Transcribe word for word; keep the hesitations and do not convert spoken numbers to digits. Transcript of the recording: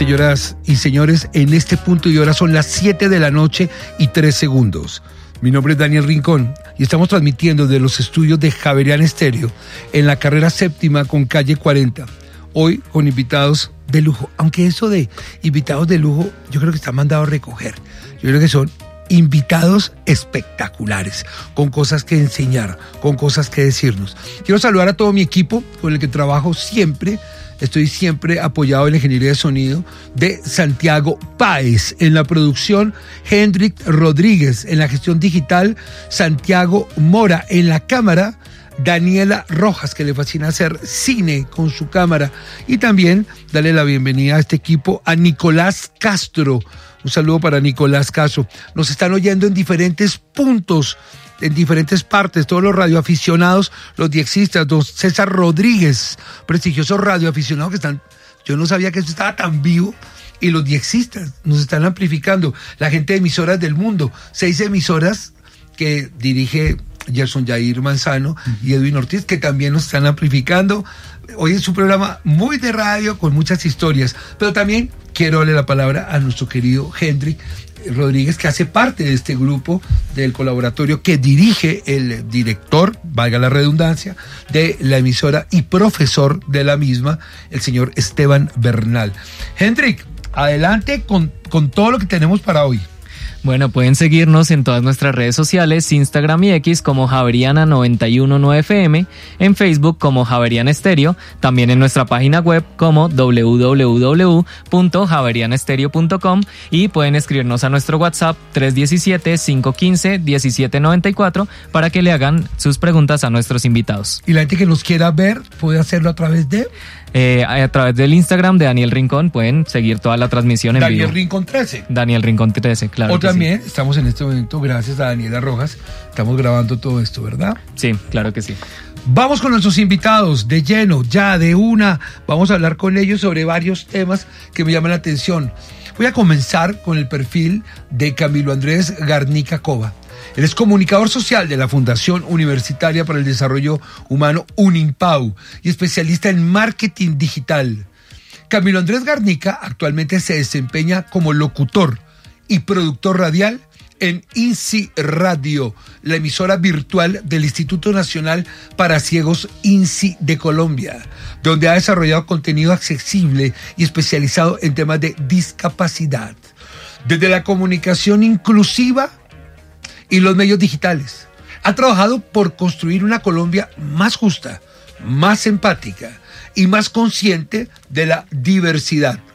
Señoras y señores, en este punto y hora son las siete de la noche y tres segundos. Mi nombre es Daniel Rincón y estamos transmitiendo desde los estudios de Javeriana Estéreo en la carrera séptima con calle cuarenta. Hoy con invitados de lujo, aunque eso de invitados de lujo yo creo que está mandado a recoger. Yo creo que son invitados espectaculares, con cosas que enseñar, con cosas que decirnos. Quiero saludar a todo mi equipo con el que trabajo siempre. Estoy siempre apoyado en la ingeniería de sonido de Santiago Páez, en la producción Hendrik Rodríguez, en la gestión digital Santiago Mora, en la cámara Daniela Rojas, que le fascina hacer cine con su cámara, y también darle la bienvenida a este equipo a Nicolás Castro. Un saludo para Nicolás Castro. Nos están oyendo en diferentes puntos, en diferentes partes, todos los radioaficionados, los diexistas, don César Rodríguez, prestigiosos radioaficionados que están, yo no sabía que eso estaba tan vivo, y los diexistas nos están amplificando, la gente de emisoras del mundo, seis emisoras que dirige Gerson Jair Manzano uh-huh. y Edwin Ortiz, que también nos están amplificando. Hoy es un programa muy de radio, con muchas historias, pero también quiero darle la palabra a nuestro querido Hendrik Rodríguez, que hace parte de este grupo del colaboratorio que dirige el director, valga la redundancia, de la emisora y profesor de la misma, el señor Esteban Bernal. Hendrik, adelante con, con todo lo que tenemos para hoy. Bueno, pueden seguirnos en todas nuestras redes sociales, Instagram y X como Javeriana noventa y uno punto nueve F M, en Facebook como Javeriana Estéreo, también en nuestra página web como doble u doble u doble u punto javeriana estéreo punto com, y pueden escribirnos a nuestro WhatsApp tres uno siete, cinco uno cinco, uno siete nueve cuatro para que le hagan sus preguntas a nuestros invitados. Y la gente que nos quiera ver puede hacerlo a través de... Eh, a través del Instagram de Daniel Rincón pueden seguir toda la transmisión en Daniel vivo. Daniel Rincón trece. Daniel Rincón trece, claro. O también sí. Estamos en este momento, gracias a Daniela Rojas, estamos grabando todo esto, ¿verdad? Sí, claro que sí. Vamos con nuestros invitados de lleno, ya de una. Vamos a hablar con ellos sobre varios temas que me llaman la atención. Voy a comenzar con el perfil de Camilo Andrés Garnica Cova. Él es comunicador social de la Fundación Universitaria para el Desarrollo Humano UNIMPAU y especialista en marketing digital. Camilo Andrés Garnica actualmente se desempeña como locutor y productor radial en INSI Radio, la emisora virtual del Instituto Nacional para Ciegos INSI de Colombia, donde ha desarrollado contenido accesible y especializado en temas de discapacidad. Desde la comunicación inclusiva y los medios digitales, ha trabajado por construir una Colombia más justa, más empática y más consciente de la diversidad.